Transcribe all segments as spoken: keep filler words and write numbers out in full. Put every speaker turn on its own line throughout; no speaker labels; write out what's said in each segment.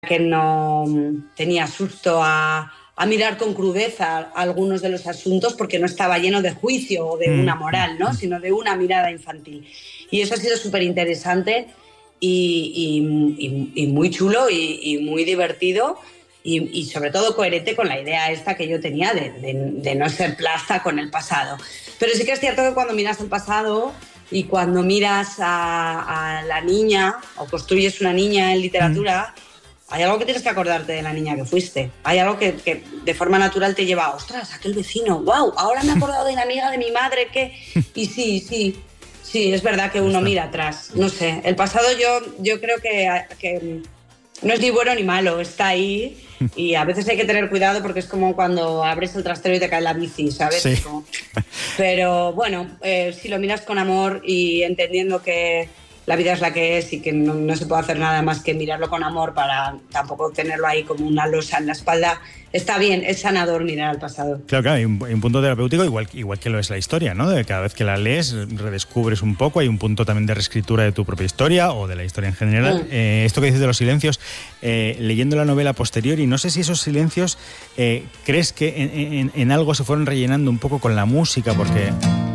que no tenía susto a, a mirar con crudeza algunos de los asuntos porque no estaba lleno de juicio o de una moral, ¿no? Sino de una mirada infantil. Y eso ha sido súper interesante y, y, y, y muy chulo y, y muy divertido y, y sobre todo coherente con la idea esta que yo tenía de, de, de no ser plasta con el pasado. Pero sí que es cierto que cuando miras el pasado y cuando miras a, a la niña o construyes una niña en literatura... Mm. Hay algo que tienes que acordarte de la niña que fuiste. Hay algo que, que de forma natural te lleva, ostras, aquel vecino, wow, ahora me he acordado de la amiga de mi madre que... Y sí, sí, sí, es verdad que uno mira atrás. No sé, el pasado yo, yo creo que, que no es ni bueno ni malo, está ahí y a veces hay que tener cuidado porque es como cuando abres el trastero y te cae la bici, ¿sabes?
Sí.
Como... Pero bueno, eh, si lo miras con amor y entendiendo que la vida es la que es y que no, no se puede hacer nada más que mirarlo con amor para tampoco tenerlo ahí como una losa en la espalda, está bien, es sanador mirar al pasado.
Claro, claro, hay un, hay un punto terapéutico igual, igual que lo es la historia, ¿no? De cada vez que la lees redescubres un poco, hay un punto también de reescritura de tu propia historia o de la historia en general. Mm. Eh, esto que dices de los silencios, eh, leyendo la novela posterior, y no sé si esos silencios eh, crees que en, en, en algo se fueron rellenando un poco con la música, porque...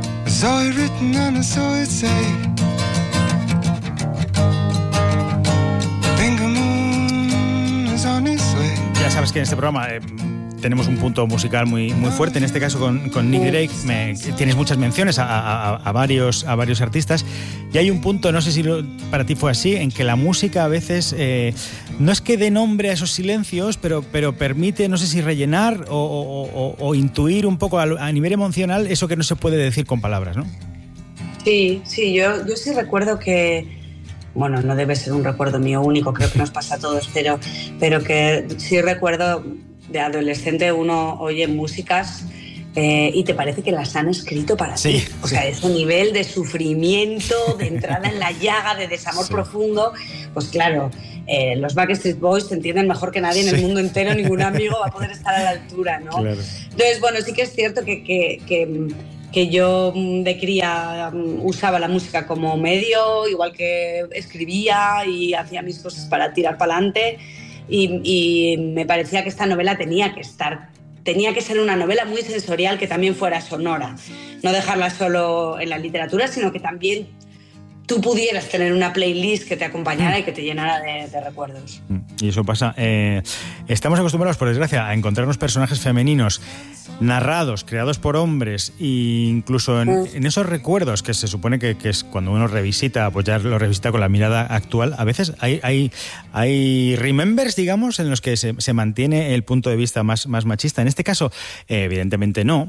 Ya sabes que en este programa eh, tenemos un punto musical muy, muy fuerte, en este caso con, con Nick Drake. Me, tienes muchas menciones a, a, a, varios, a varios artistas y hay un punto, no sé si lo, para ti fue así, en que la música a veces eh, no es que dé nombre a esos silencios, pero, pero permite, no sé si rellenar o, o, o, o intuir un poco a, a nivel emocional eso que no se puede decir con palabras, ¿no?
Sí, sí, yo, yo sí recuerdo que... Bueno, no debe ser un recuerdo mío único, creo que nos pasa a todos, pero, pero que sí recuerdo de adolescente uno oye músicas eh, y te parece que las han escrito para
sí,
ti. O
sí.
sea, ese nivel de sufrimiento, de entrada en la llaga, de desamor sí. profundo, pues claro, eh, los Backstreet Boys te entienden mejor que nadie en sí. el mundo entero, ningún amigo va a poder estar a la altura, ¿no?
Claro.
Entonces, bueno, sí que es cierto que... que, que que yo de cría usaba la música como medio, igual que escribía y hacía mis cosas para tirar para adelante y, y me parecía que esta novela tenía que estar, tenía que ser una novela muy sensorial que también fuera sonora, no dejarla solo en la literatura, sino que también tú pudieras tener una playlist que te acompañara y que te llenara de, de recuerdos.
Y eso pasa. Eh, estamos acostumbrados, por desgracia, a encontrarnos personajes femeninos narrados, creados por hombres, e incluso en, mm. en esos recuerdos que se supone que, que es cuando uno revisita, pues ya lo revisita con la mirada actual, a veces hay, hay, hay remembers, digamos, en los que se, se mantiene el punto de vista más, más machista. En este caso, eh, evidentemente no.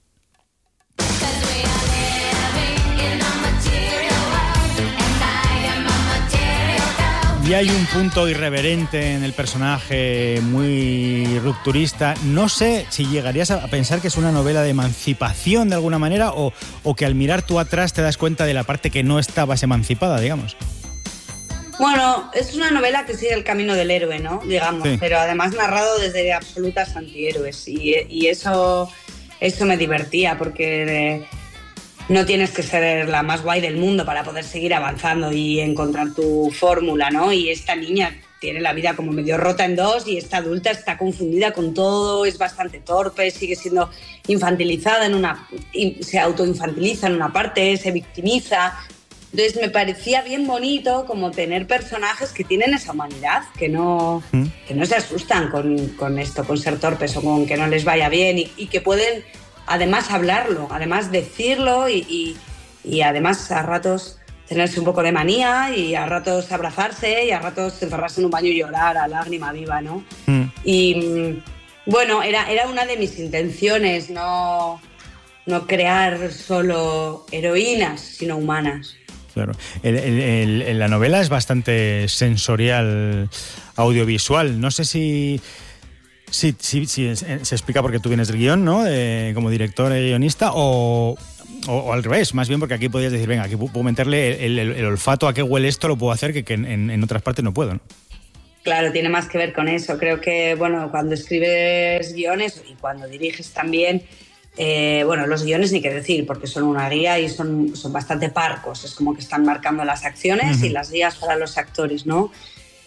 Y hay un punto irreverente en el personaje, muy rupturista. No sé si llegarías a pensar que es una novela de emancipación de alguna manera o, o que al mirar tú atrás te das cuenta de la parte que no estabas emancipada, digamos.
Bueno, es una novela que sigue el camino del héroe, ¿no? Digamos, sí. Pero además narrado desde absolutas antihéroes. Y, y eso, eso me divertía porque... De, no tienes que ser la más guay del mundo para poder seguir avanzando y encontrar tu fórmula, ¿no? Y esta niña tiene la vida como medio rota en dos y esta adulta está confundida con todo, es bastante torpe, sigue siendo infantilizada en una... se autoinfantiliza en una parte, se victimiza. Entonces me parecía bien bonito como tener personajes que tienen esa humanidad, que no, ¿Mm? que no se asustan con, con esto, con ser torpes o con que no les vaya bien y, y que pueden... además hablarlo, además decirlo y, y, y además a ratos tenerse un poco de manía y a ratos abrazarse y a ratos encerrarse en un baño y llorar a lágrima viva, ¿no? Mm. Y bueno, era, era una de mis intenciones, no, no crear solo heroínas, sino humanas.
Claro. El, el, el, la novela es bastante sensorial, audiovisual. No sé si... Sí, sí, sí, se explica porque tú vienes del guión, ¿no? Eh, como director y guionista, o, o, o al revés, más bien porque aquí podías decir, venga, aquí puedo meterle el, el, el olfato a qué huele esto, lo puedo hacer, que, que en, en otras partes no puedo, ¿no?
Claro, tiene más que ver con eso. Creo que, bueno, cuando escribes guiones y cuando diriges también, eh, bueno, los guiones ni qué decir, porque son una guía y son, son bastante parcos. Es como que están marcando las acciones uh-huh. y las guías para los actores, ¿no?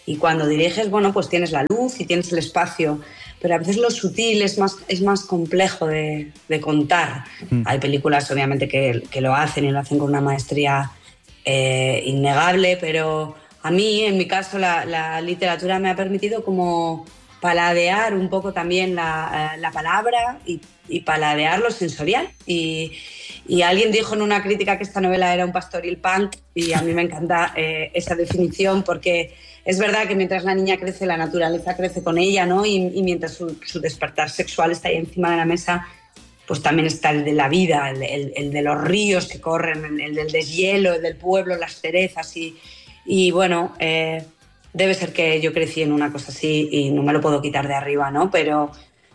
y cuando diriges, bueno, pues tienes la luz y tienes el espacio, pero a veces lo sutil es más, es más complejo de, de contar. Mm. Hay películas, obviamente, que, que lo hacen y lo hacen con una maestría eh, innegable, pero a mí, en mi caso, la, la literatura me ha permitido como paladear un poco también la, la palabra y, y paladear lo sensorial. Y, y alguien dijo en una crítica que esta novela era un pastoril punk, y a mí me encanta eh, esa definición, porque es verdad que mientras la niña crece, la naturaleza crece con ella, ¿no? Y, y mientras su, su despertar sexual está ahí encima de la mesa, pues también está el de la vida, el, el, el de los ríos que corren, el del deshielo, el del pueblo, las cerezas. Y, y bueno, eh, debe ser que yo crecí en una cosa así y no me lo puedo quitar de arriba, ¿no? Pero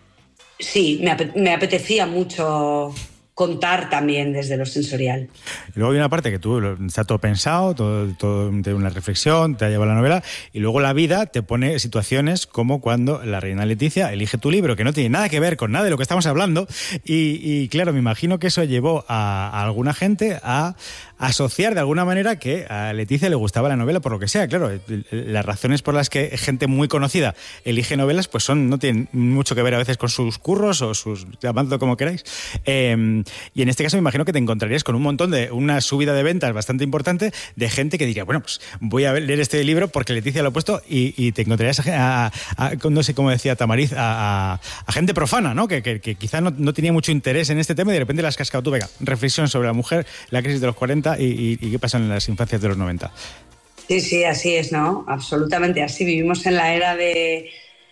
sí, me, apet- me apetecía mucho contar también desde lo sensorial.
Y luego hay una parte que tú está todo pensado, todo, todo de una reflexión, te ha llevado la novela, y luego la vida te pone situaciones como cuando la reina Leticia elige tu libro, que no tiene nada que ver con nada de lo que estamos hablando, y, y claro, me imagino que eso llevó a, a alguna gente a asociar de alguna manera que a Leticia le gustaba la novela, por lo que sea. Claro, las razones por las que gente muy conocida elige novelas pues son no tienen mucho que ver a veces con sus curros o sus, llamadlo como queráis. Eh, y en este caso me imagino que te encontrarías con un montón de, una subida de ventas bastante importante de gente que diría, bueno, pues voy a leer este libro porque Leticia lo ha puesto, y, y te encontrarías a, a, a, no sé cómo decía Tamariz, a, a, a gente profana, ¿no? Que, que, que quizá no, no tenía mucho interés en este tema y de repente la has cascado tú. Venga, reflexión sobre la mujer, la crisis de los cuarenta y, y, y qué pasa en las infancias de los noventa.
Sí, sí, así es, ¿no? Absolutamente así. Vivimos en la era de,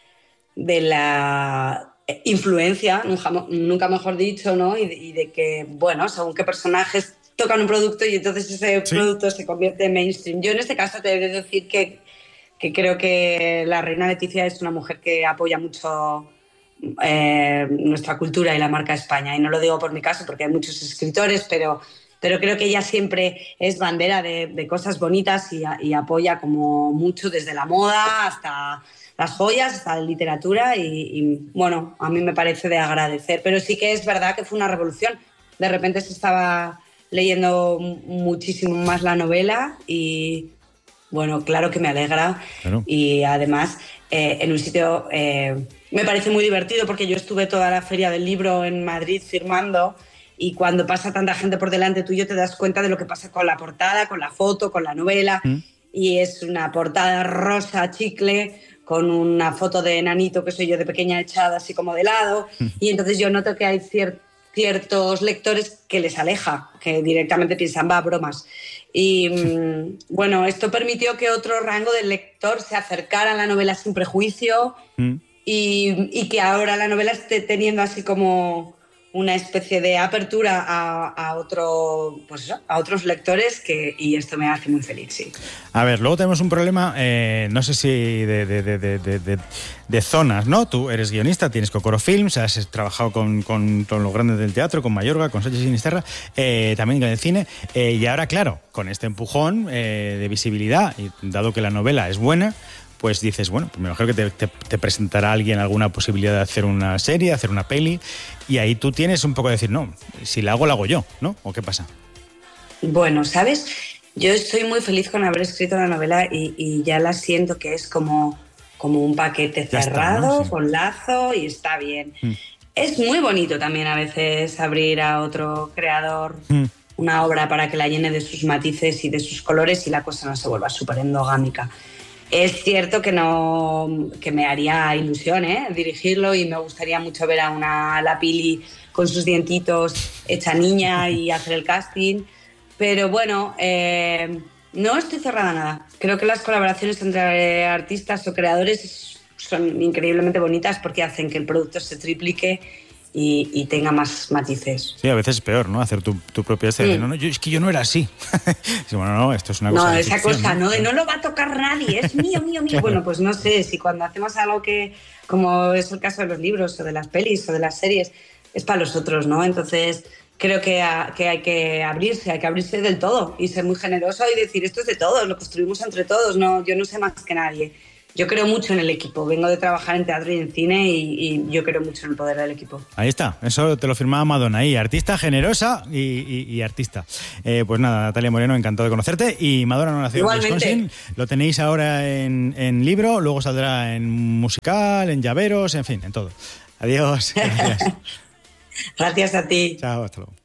de la influencia, nunca, nunca mejor dicho, ¿no? Y de, y de que, bueno, según qué personajes tocan un producto y entonces ese ¿Sí? producto se convierte en mainstream. Yo en este caso te he de decir que, que creo que la reina Leticia es una mujer que apoya mucho eh, nuestra cultura y la marca España. Y no lo digo por mi caso porque hay muchos escritores, pero... pero creo que ella siempre es bandera de, de cosas bonitas y, y apoya como mucho desde la moda hasta las joyas, hasta la literatura y, y bueno, a mí me parece de agradecer, pero sí que es verdad que fue una revolución. De repente se estaba leyendo muchísimo más la novela y bueno, claro que me alegra. Claro. Y además eh, en un sitio eh, me parece muy divertido porque yo estuve toda la feria del libro en Madrid firmando. Y cuando pasa tanta gente por delante tuyo te das cuenta de lo que pasa con la portada, con la foto, con la novela. Mm. Y es una portada rosa chicle con una foto de enanito que soy yo de pequeña echada así como de lado. Mm. Y entonces yo noto que hay cier- ciertos lectores que les aleja, que directamente piensan, va, bromas. Y mm, bueno, esto permitió que otro rango de lector se acercara a la novela sin prejuicio mm. y, y que ahora la novela esté teniendo así como... una especie de apertura a, a, otro, pues eso, a otros lectores que, y esto me hace muy feliz, sí.
A ver, luego tenemos un problema, eh, no sé si de, de, de, de, de, de zonas, ¿no? Tú eres guionista, tienes Cocoro Films, has trabajado con, con, con los grandes del teatro, con Mayorga, con Sánchez Sinisterra, eh, también en el cine, eh, y ahora, claro, con este empujón eh, de visibilidad, y dado que la novela es buena, pues dices, bueno, pues me imagino que te, te, te presentará alguien alguna posibilidad de hacer una serie, hacer una peli, y ahí tú tienes un poco de decir, no, si la hago, la hago yo, ¿no? ¿O qué pasa?
Bueno, ¿sabes? Yo estoy muy feliz con haber escrito la novela y, y ya la siento que es como, como un paquete ya cerrado, está, ¿no? Sí. Con lazo y está bien. Mm. Es muy bonito también a veces abrir a otro creador mm. una obra para que la llene de sus matices y de sus colores y la cosa no se vuelva súper endogámica. Es cierto que no que me haría ilusión ¿eh? dirigirlo y me gustaría mucho ver a una La Pili con sus dientitos hecha niña y hacer el casting, pero bueno, eh, no estoy cerrada a nada. Creo que las colaboraciones entre artistas o creadores son increíblemente bonitas porque hacen que el producto se triplique Y, y tenga más matices.
Sí, a veces es peor, ¿no? Hacer tu, tu propia serie. Mm. No, no, yo, es que yo no era así. Sí, bueno, no, esto es una cosa
No,
de
esa
ficción,
cosa,
¿no?
¿no? De no lo va a tocar nadie, es mío, mío, mío. Claro. Bueno, pues no sé, si cuando hacemos algo que, como es el caso de los libros o de las pelis o de las series, es para los otros, ¿no? Entonces creo que, a, que hay que abrirse, hay que abrirse del todo y ser muy generoso y decir, esto es de todos, lo construimos entre todos, no, yo no sé más que nadie. yo creo mucho en el equipo. Vengo de trabajar en teatro y en cine y, y yo creo mucho en el poder del equipo.
Ahí está, eso te lo firmaba Madonna ahí, artista generosa y, y, y artista. Eh, pues nada, Natalia Moreno, encantado de conocerte. Y Madonna no nació en Wisconsin. Lo tenéis ahora en, en libro, luego saldrá en musical, en llaveros, en fin, en todo. Adiós. Gracias.
Gracias a ti.
Chao, hasta luego.